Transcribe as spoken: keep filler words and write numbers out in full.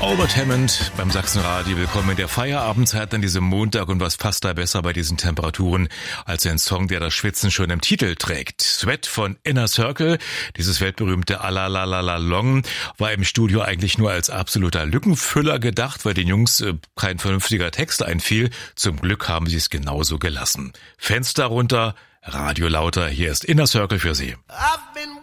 Albert Hammond beim Sachsenradio. Willkommen in der Feierabendzeit an diesem Montag. Und was passt da besser bei diesen Temperaturen als ein Song, der das Schwitzen schon im Titel trägt? Sweat von Inner Circle, dieses weltberühmte Alalalalong, war im Studio eigentlich nur als absoluter Lückenfüller gedacht, weil den Jungs äh, kein vernünftiger Text einfiel. Zum Glück haben sie es genauso gelassen. Fenster runter, Radio lauter. Hier ist Inner Circle für Sie. I've been